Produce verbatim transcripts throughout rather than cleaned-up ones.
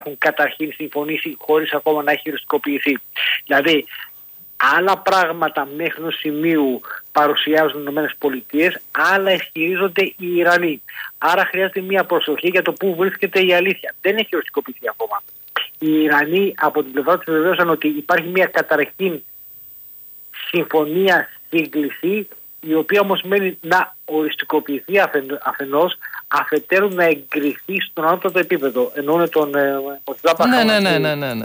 έχουν καταρχήν συμφωνήσει χωρίς ακόμα να έχει οριστικοποιηθεί. Δηλαδή, άλλα πράγματα μέχρι ενός σημείου παρουσιάζουν οι ΗΠΑ, άλλα ισχυρίζονται οι Ιρανοί. Άρα χρειάζεται μια προσοχή για το πού βρίσκεται η αλήθεια. Δεν έχει οριστικοποιηθεί ακόμα. Οι Ιρανοί από την πλευρά τους βεβαίωσαν ότι υπάρχει μια καταρχήν συμφωνία σύγκληση, η οποία όμως μένει να οριστικοποιηθεί αφενός, αφετέρου να εγκριθεί στον ανώτατο επίπεδο. Εννοούν τον Μοτζάμπα ναι, ναι, ναι, ναι, ναι, ναι.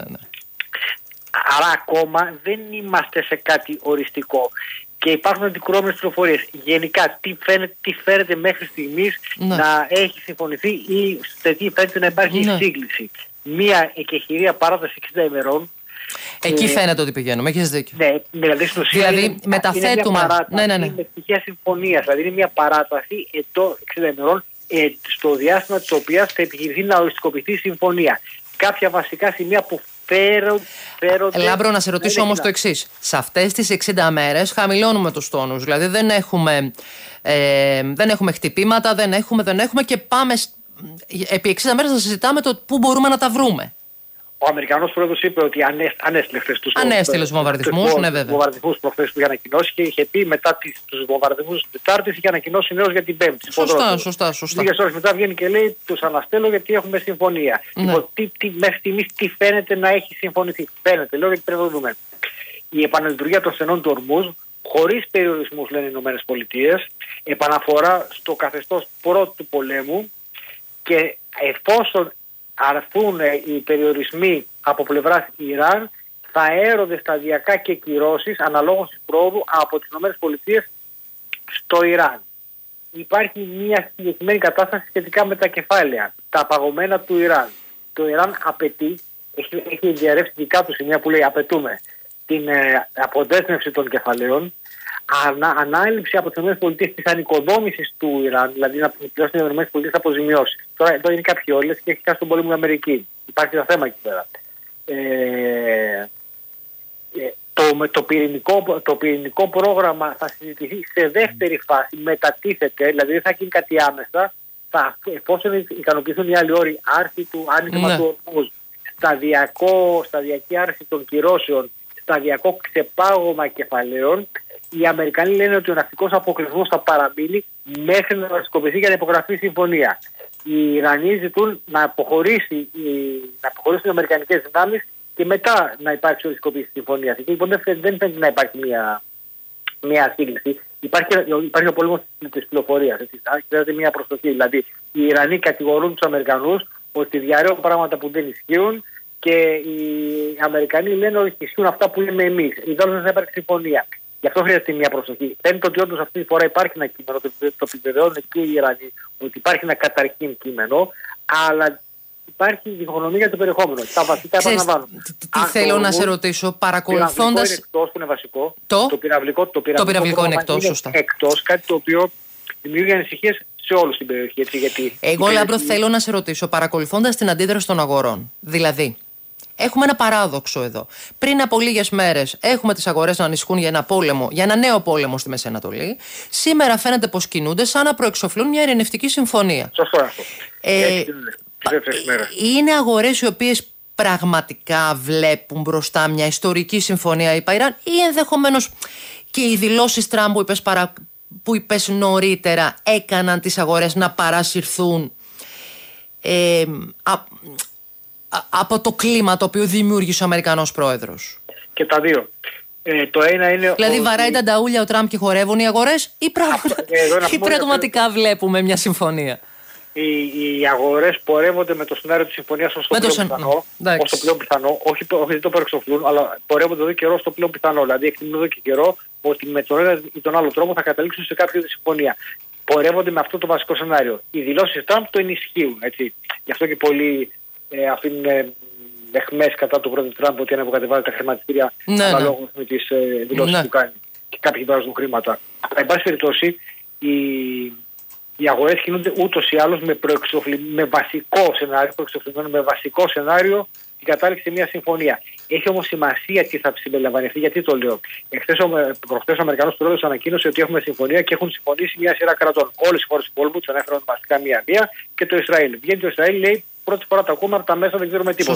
Άρα ακόμα δεν είμαστε σε κάτι οριστικό. Και υπάρχουν αντικρουόμενες πληροφορίες. Γενικά, τι φαίνεται, τι φαίνεται μέχρι στιγμής ναι. να έχει συμφωνηθεί ή σε τι φαίνεται να υπάρχει ναι. σύγκληση. Μία εκεχηρία παράταση εξήντα ημερών. Εκεί ε, φαίνεται ότι πηγαίνουμε, έχεις δίκιο. Ναι, δηλαδή στην ουσία δηλαδή, είναι, μεταθέτουμε. είναι μια παράταση ναι, ναι, ναι. με στοιχεία συμφωνίας. Δηλαδή είναι μια παράταση εντός εξήντα ημερών ε, στο διάστημα της οποίας θα επιχειρηθεί να οριστικοποιηθεί η συμφωνία. Κάποια βασικά σημεία που φέρονται... Λάμπρο, να σε ρωτήσω όμως το εξής. Σε αυτές τις εξήντα μέρες χαμηλώνουμε τους τόνους. Δηλαδή δεν έχουμε, ε, δεν έχουμε χτυπήματα, δεν έχουμε, δεν έχουμε και πάμε επί εξήντα μέρες να συζητάμε το πού μπορούμε να τα βρούμε. Ο Αμερικανός πρόεδρος είπε ότι ανέστηλε χθες τους βομβαρδισμούς, ναι, βέβαια. βομβαρδισμούς προχθές που είχε ανακοινώσει και είχε πει μετά τους βομβαρδισμούς της Τετάρτης είχε ανακοινώσει νέος για την Πέμπτη. Σωστά, σωστά, σωστά. Λίγες ώρες μετά βγαίνει και λέει τους αναστέλω γιατί έχουμε συμφωνία. Ναι. Λοιπόν, τι, τι, μέχρι στιγμής τι φαίνεται να έχει συμφωνηθεί. Φαίνεται, λέω γιατί πρέπει να δούμε. Η επαναλειτουργία των στενών του Ορμούζ, χωρίς περιορισμούς λένε οι ΗΠΑ, επαναφορά στο καθεστώς πρώτου πολέμου και εφόσον αρθούν οι περιορισμοί από πλευράς Ιράν, θα έρονται σταδιακά και κυρώσεις αναλόγως της πρόοδου από τις ΗΠΑ στο Ιράν. Υπάρχει μια συγκεκριμένη κατάσταση σχετικά με τα κεφάλαια, τα παγωμένα του Ιράν. Το Ιράν απαιτεί, έχει, έχει διαρρεύσει δικά του σημεία που λέει απαιτούμε την ε, αποδέσμευση των κεφαλαίων, ανα, ανάληψη από τις ΗΠΑ της ανοικοδόμησης του Ιράν, δηλαδή να πληρώσουν οι ΗΠΑ αποζημιώσεις. Τώρα εδώ είναι κάποιοι όλες και έχει χάσει τον πόλεμο η Αμερική. Υπάρχει ένα θέμα εκεί πέρα. Ε, το, το, πυρηνικό, το πυρηνικό πρόγραμμα θα συζητηθεί σε δεύτερη φάση, μετατίθεται, δηλαδή δεν θα γίνει κάτι άμεσα, θα, εφόσον ικανοποιηθούν οι άλλοι όροι, άρση του, άνοιγμα ναι. του ορμούς, σταδιακό, σταδιακή άρση των κυρώσεων, σταδιακό ξεπάγωμα κεφαλαίων, οι Αμερικανοί λένε ότι ο ναυτικός αποκλεισμός θα παραμείνει μέχρι να οριστικοποιηθεί για να υπογραφεί η συμφωνία. Οι Ιρανοί ζητούν να, αποχωρήσει, να αποχωρήσουν οι αμερικανικές δυνάμεις και μετά να υπάρξει οριστικοποίηση της συμφωνίας. Εκεί λοιπόν δεν φαίνεται να υπάρχει μια, μια σύγκληση. Υπάρχει, υπάρχει ο πόλεμος της πληροφορίας. Χρειάζεται μια προσοχή. Δηλαδή οι Ιρανοί κατηγορούν τους Αμερικανούς ότι διαρρέουν πράγματα που δεν ισχύουν και οι Αμερικανοί λένε ότι ισχύουν αυτά που λέμε εμείς. Ιδάλλως να υπάρξει συμφωνία. Γι' αυτό χρειάζεται μια προσοχή. Φαίνεται ότι όντως αυτή τη φορά υπάρχει ένα κείμενο, το, το επιβεβαιώνουν και οι Ιρανοί, ότι υπάρχει ένα καταρχήν κείμενο, αλλά υπάρχει διχογνωμία για το περιεχόμενο. Τα βασικά επαναλαμβάνω. Τι, τι θέλω το, να σε ρωτήσω, παρακολουθώντας. Το είναι εκτός, που είναι βασικό. Το, το πυραυλικό, το πυραυλικό, το πυραυλικό είναι εκτός, σωστά. Εκτός, κάτι το οποίο δημιουργεί ανησυχίες σε όλους την περιοχή. Έτσι, γιατί Εγώ, Λάμπρο, θέλω να σε ρωτήσω, παρακολουθώντας την αντίδραση των αγορών. Δηλαδή. Έχουμε ένα παράδοξο εδώ. Πριν από λίγες μέρες έχουμε τις αγορές να ανησυχούν για ένα πόλεμο, για ένα νέο πόλεμο στη Μέση Ανατολή. Σήμερα φαίνεται πως κινούνται σαν να προεξοφλούν μια ειρηνευτική συμφωνία. Σωστό αυτό. Ε, είναι αγορές οι οποίες πραγματικά βλέπουν μπροστά μια ιστορική συμφωνία είπα Ιράν ή ενδεχομένως και οι δηλώσεις Τραμπ που είπες, παρα... που είπες νωρίτερα έκαναν τις αγορές να παρασυρθούν ε, α... από το κλίμα το οποίο δημιούργησε ο Αμερικανός πρόεδρος. Και τα δύο. Ε, το ένα είναι δηλαδή ότι... βαράει τα νταούλια ο Τραμπ και χορεύουν οι αγορές ή, πραγμα... ε, ή πραγματικά ότι... βλέπουμε μια συμφωνία. Οι, οι αγορές πορεύονται με το σενάριο της συμφωνίας ως το, πλέον, σεν... πιθανό, ναι. ως το πλέον πιθανό. Όχι, όχι δεν το παρεξοφλούν, αλλά πορεύονται εδώ καιρό στο πλέον πιθανό. Δηλαδή εκτιμούν εδώ και καιρό ότι με τον ένα ή τον άλλο τρόπο θα καταλήξουν σε κάποια συμφωνία. Πορεύονται με αυτό το βασικό σενάριο. Οι δηλώσεις Τραμπ το ενισχύουν. Έτσι. Γι' αυτό και πολλοί ε, αφήνουν ε, εχμές κατά του πρόεδρου Τραμπ ότι ανεβοκατεβάζει τα χρηματιστήρια ναι, αναλόγως ναι. με τις ε, δηλώσεις ναι. που κάνει και κάποιοι βάζουν χρήματα. Αλλά εν πάση περιπτώσει οι, οι αγορές κινούνται ούτως ή άλλως με, προεξοφλη, με βασικό σενάριο, με βασικό σενάριο την κατάληξη σε μια συμφωνία. Έχει όμως σημασία τι θα συμπεριλαμβανευτεί, γιατί το λέω. Εχθές προχθές ο Αμερικανός πρόεδρος ανακοίνωσε ότι έχουμε συμφωνία και έχουν συμφωνήσει μια σειρά κρατών. Όλες οι χώρες του πόλεμου, τους ανέφεραν βασικά μία-μία και το Ισραήλ. Βγαίνει το Ισραήλ, λέει πρώτη φορά τα ακούμε από τα μέσα, δεν ξέρουμε τίποτα.